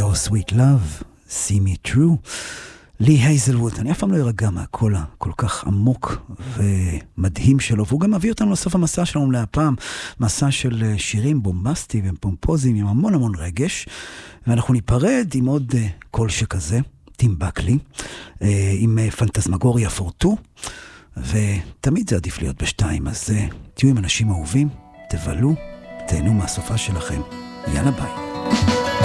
Your Sweet Love, See Me True. לי הייזלווד, אני אף פעם לא ארגע מהקול כל כך עמוק ומדהים שלו, והוא גם מביא אותנו לסוף המסע שלנו להפעם, מסע של שירים בומבסטיים ופומפוזיים עם המון המון רגש, ואנחנו ניפרד עם עוד קול שכזה, טים בקלי, עם פנטזמגוריה פורטו, ותמיד זה עדיף להיות בשתיים, אז תהיו עם אנשים אהובים, תבלו, תהנו מהסופה שלכם, יאללה ביי.